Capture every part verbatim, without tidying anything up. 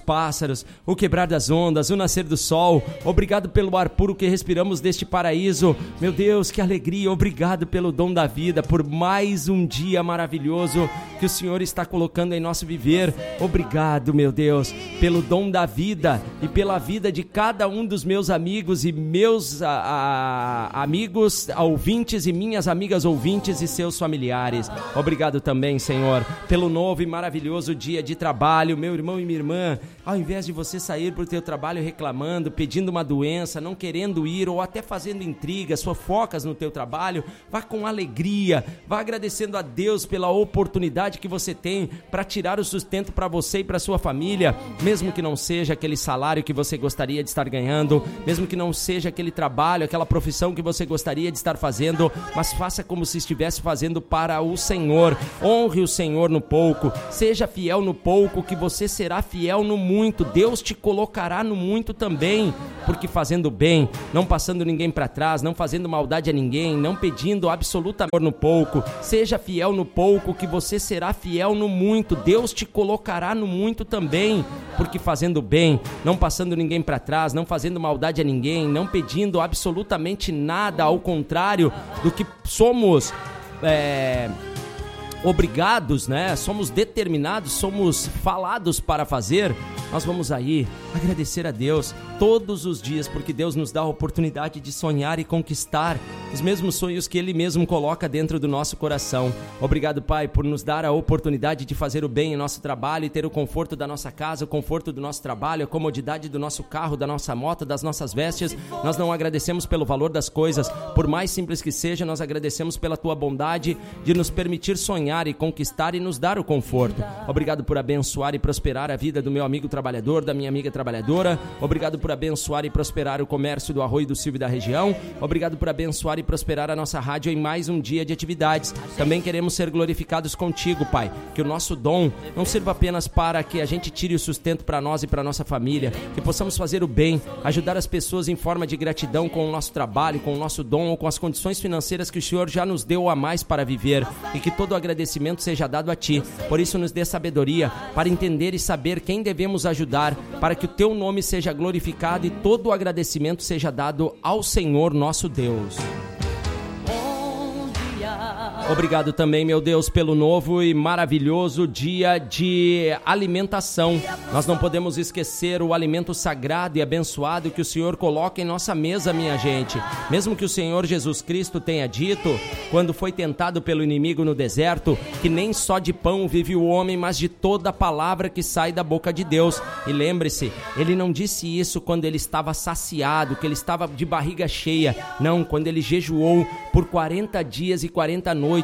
pássaros, o quebrar das ondas, o nascer do sol. Obrigado pelo ar puro que respiramos deste paraíso. Meu Deus, que alegria. Obrigado pelo dom da vida, por mais um dia maravilhoso que o Senhor está colocando em nosso viver. Obrigado, meu Deus, pelo dom da vida e pela vida de cada um dos meus amigos e meus a, a, amigos ouvintes e minhas amigas ouvintes e seus familiares. Obrigado também, Senhor, pelo novo e maravilhoso dia de trabalho. Meu irmão e minha irmã, ao invés de você sair para o teu trabalho reclamando, pedindo uma doença, não querendo ir ou até fazendo intrigas, fofocas no teu trabalho, vá com alegria, vá agradecendo a Deus pela oportunidade que você tem para tirar o sustento para você e para sua família, mesmo que não seja aquele salário que você gostaria de estar ganhando, mesmo que não seja aquele trabalho, aquela profissão que você gostaria de estar fazendo, mas faça como se estivesse fazendo para o Senhor. Honre o Senhor no pouco, seja fiel no pouco, que você será fiel no muito. Deus te colocará no muito também, porque fazendo bem, não passando ninguém para trás, não fazendo maldade a ninguém, não pedindo absolutamente no pouco, seja fiel no pouco, que você será fiel no muito. Deus te colocará no muito também, porque fazendo bem, não passando ninguém para trás, não fazendo maldade a ninguém, não pedindo absolutamente nada, ao contrário do que somos é, obrigados, né? Somos determinados, somos falados para fazer. Nós vamos aí agradecer a Deus todos os dias, porque Deus nos dá a oportunidade de sonhar e conquistar os mesmos sonhos que Ele mesmo coloca dentro do nosso coração. Obrigado, Pai, por nos dar a oportunidade de fazer o bem em nosso trabalho e ter o conforto da nossa casa, o conforto do nosso trabalho, a comodidade do nosso carro, da nossa moto, das nossas vestes. Nós não agradecemos pelo valor das coisas, por mais simples que seja, nós agradecemos pela Tua bondade de nos permitir sonhar e conquistar e nos dar o conforto. Obrigado por abençoar e prosperar a vida do meu amigo trabalhador, da minha amiga trabalhadora. Obrigado por abençoar e prosperar o comércio do Arroio do Silva e da região. Obrigado por abençoar e prosperar a nossa rádio em mais um dia de atividades. Também queremos ser glorificados contigo, Pai, que o nosso dom não sirva apenas para que a gente tire o sustento para nós e para nossa família, que possamos fazer o bem, ajudar as pessoas em forma de gratidão com o nosso trabalho, com o nosso dom ou com as condições financeiras que o Senhor já nos deu a mais para viver, e que todo o agradecimento seja dado a Ti. Por isso nos dê sabedoria para entender e saber quem devemos ajudar, para que o Teu nome seja glorificado e todo o agradecimento seja dado ao Senhor nosso Deus. Obrigado também, meu Deus, pelo novo e maravilhoso dia de alimentação. Nós não podemos esquecer o alimento sagrado e abençoado que o Senhor coloca em nossa mesa, minha gente. Mesmo que o Senhor Jesus Cristo tenha dito, quando foi tentado pelo inimigo no deserto, que nem só de pão vive o homem, mas de toda a palavra que sai da boca de Deus. E lembre-se, ele não disse isso quando ele estava saciado, que ele estava de barriga cheia. Não, quando ele jejuou por quarenta dias e quarenta noites.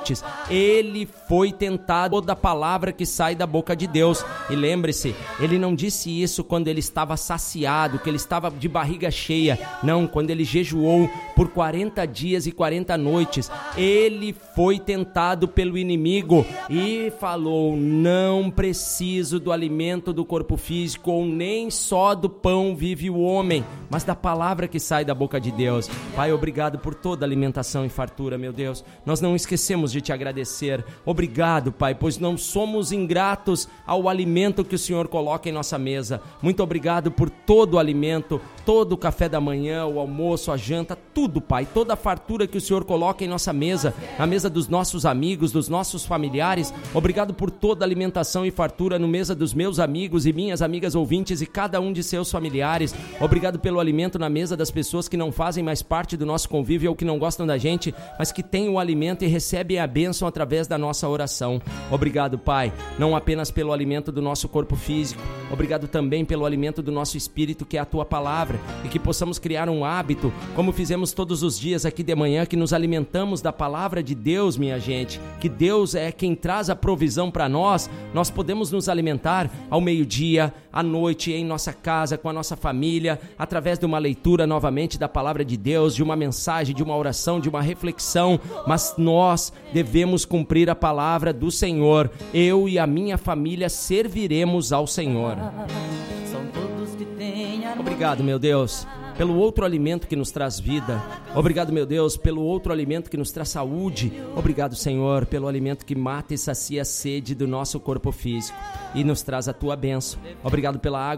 Ele foi tentado toda a palavra que sai da boca de Deus. E lembre-se, ele não disse isso quando ele estava saciado, que ele estava de barriga cheia. Não, quando ele jejuou por quarenta dias e quarenta noites. Ele foi tentado pelo inimigo e falou: não preciso do alimento do corpo físico, ou nem só do pão vive o homem, mas da palavra que sai da boca de Deus. Pai, obrigado por toda a alimentação e fartura, meu Deus. Nós não esquecemos de te agradecer. Obrigado, Pai, pois não somos ingratos ao alimento que o Senhor coloca em nossa mesa. Muito obrigado por todo o alimento, todo o café da manhã, o almoço, a janta, tudo, Pai, toda a fartura que o Senhor coloca em nossa mesa, na mesa dos nossos amigos, dos nossos familiares. Obrigado por toda a alimentação e fartura no mesa dos meus amigos e minhas amigas ouvintes e cada um de seus familiares. Obrigado pelo alimento na mesa das pessoas que não fazem mais parte do nosso convívio ou que não gostam da gente, mas que têm o alimento e recebem a bênção através da nossa oração. Obrigado, Pai, não apenas pelo alimento do nosso corpo físico, obrigado também pelo alimento do nosso espírito, que é a Tua palavra, e que possamos criar um hábito, como fizemos todos os dias aqui de manhã, que nos alimentamos da palavra de Deus, minha gente, que Deus é quem traz a provisão para nós. Nós podemos nos alimentar ao meio-dia, à noite, em nossa casa, com a nossa família, através de uma leitura novamente da palavra de Deus, de uma mensagem, de uma oração, de uma reflexão, mas nós devemos cumprir a palavra do Senhor. Eu e a minha família serviremos ao Senhor. Obrigado, meu Deus, pelo outro alimento que nos traz vida. Obrigado, meu Deus, pelo outro alimento que nos traz saúde. Obrigado, Senhor, pelo alimento que mata e sacia a sede do nosso corpo físico e nos traz a Tua bênção. Obrigado pela água